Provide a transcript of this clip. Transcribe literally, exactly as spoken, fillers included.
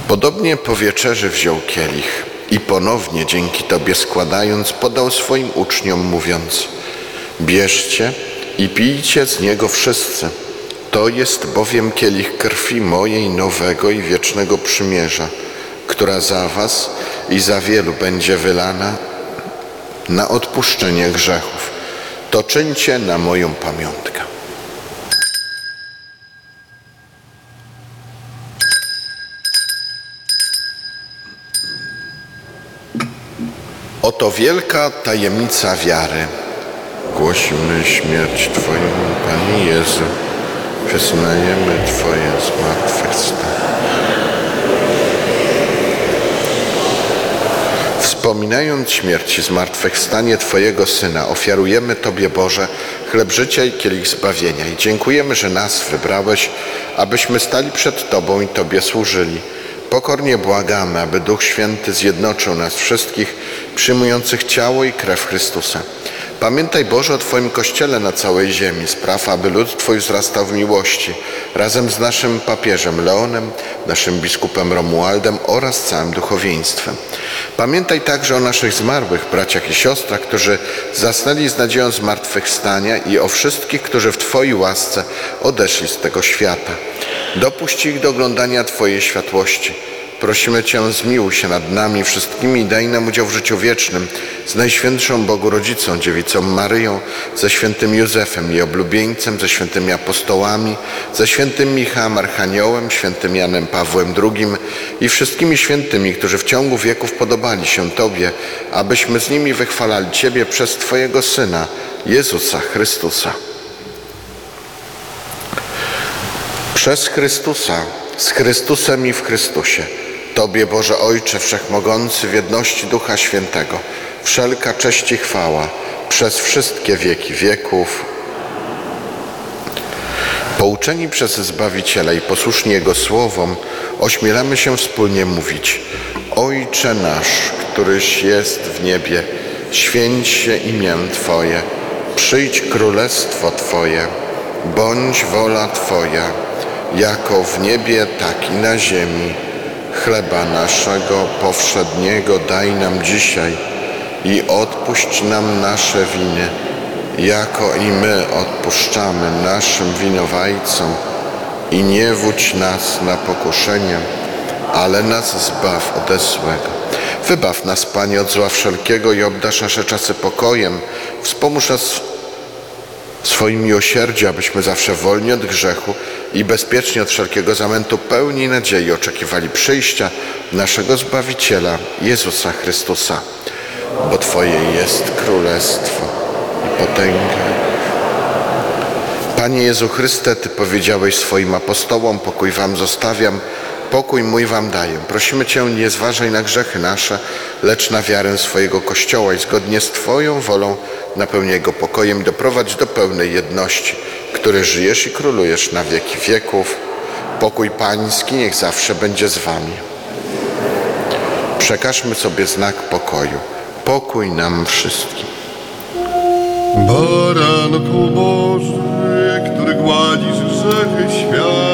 Podobnie po wieczerzy wziął kielich i ponownie dzięki Tobie składając podał swoim uczniom mówiąc: bierzcie i pijcie z niego wszyscy. To jest bowiem kielich krwi mojej nowego i wiecznego przymierza, która za was i za wielu będzie wylana na odpuszczenie grzechów. To czyńcie na moją pamiątkę. Oto wielka tajemnica wiary. Głosimy śmierć Twoją, Panie Jezu. Wyznajemy Twoje zmartwychwstanie. Wspominając śmierć i zmartwychwstanie Twojego Syna, ofiarujemy Tobie, Boże, chleb życia i kielich zbawienia i dziękujemy, że nas wybrałeś, abyśmy stali przed Tobą i Tobie służyli. Pokornie błagamy, aby Duch Święty zjednoczył nas wszystkich, przyjmujących ciało i krew Chrystusa. Pamiętaj, Boże, o Twoim Kościele na całej ziemi. Spraw, aby lud Twój wzrastał w miłości, razem z naszym papieżem Leonem, naszym biskupem Romualdem oraz całym duchowieństwem. Pamiętaj także o naszych zmarłych braciach i siostrach, którzy zasnęli z nadzieją zmartwychwstania i o wszystkich, którzy w Twojej łasce odeszli z tego świata. Dopuść ich do oglądania Twojej światłości. Prosimy Cię, zmiłuj się nad nami wszystkimi i daj nam udział w życiu wiecznym z Najświętszą Bogu Rodzicą, Dziewicą Maryją, ze świętym Józefem, jej oblubieńcem, ze świętymi apostołami, ze świętym Michałem Archaniołem, świętym Janem Pawłem drugim i wszystkimi świętymi, którzy w ciągu wieków podobali się Tobie, abyśmy z nimi wychwalali Ciebie przez Twojego Syna, Jezusa Chrystusa. Przez Chrystusa, z Chrystusem i w Chrystusie, Tobie, Boże Ojcze Wszechmogący, w jedności Ducha Świętego, wszelka cześć i chwała przez wszystkie wieki wieków. Pouczeni przez Zbawiciela i posłuszni Jego słowom, ośmielamy się wspólnie mówić: Ojcze nasz, któryś jest w niebie, święć się imię Twoje, przyjdź królestwo Twoje, bądź wola Twoja, jako w niebie, tak i na ziemi. Chleba naszego powszedniego daj nam dzisiaj i odpuść nam nasze winy, jako i my odpuszczamy naszym winowajcom. I nie wódź nas na pokuszenie, ale nas zbaw ode złego. Wybaw nas, Panie, od zła wszelkiego i obdarz nasze czasy pokojem. Wspomóż nas swoim miłosierdziem, abyśmy zawsze wolni od grzechu i bezpiecznie od wszelkiego zamętu pełni nadziei oczekiwali przyjścia naszego Zbawiciela, Jezusa Chrystusa. Bo Twoje jest królestwo i potęga. Panie Jezu Chryste, Ty powiedziałeś swoim apostołom: pokój Wam zostawiam, pokój mój Wam daję. Prosimy Cię, nie zważaj na grzechy nasze, lecz na wiarę swojego Kościoła i zgodnie z Twoją wolą napełnij Jego pokojem i doprowadź do pełnej jedności, który żyjesz i królujesz na wieki wieków. Pokój Pański niech zawsze będzie z Wami. Przekażmy sobie znak pokoju. Pokój nam wszystkim. Baranku Boży, który gładzisz grzechy świata,